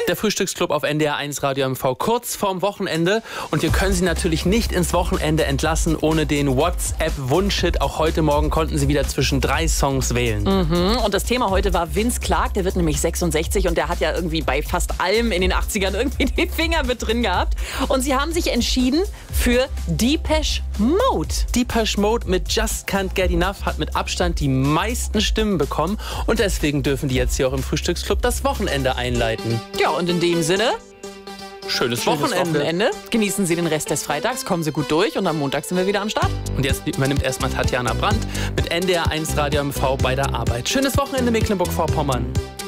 Der Frühstücksclub auf NDR 1 Radio MV kurz vorm Wochenende. Und wir können Sie natürlich nicht ins Wochenende entlassen ohne den WhatsApp-Wunsch-Hit. Auch heute Morgen konnten Sie wieder zwischen 3 Songs wählen. Und das Thema heute war Vince Clarke. Der wird nämlich 66 und der hat ja irgendwie bei fast allem in den 80ern irgendwie die Finger mit drin gehabt. Und Sie haben sich entschieden für Depeche Mode. Depeche Mode mit Just Can't Get Enough hat mit Abstand die meisten Stimmen bekommen. Und deswegen dürfen die jetzt hier auch im Frühstücksclub das Wochenende einleiten. Ja, und in dem Sinne, Schönes Wochenende. Genießen Sie den Rest des Freitags, kommen Sie gut durch und am Montag sind wir wieder am Start. Und jetzt übernimmt erstmal Tatjana Brandt mit NDR 1 Radio MV bei der Arbeit. Schönes Wochenende Mecklenburg-Vorpommern.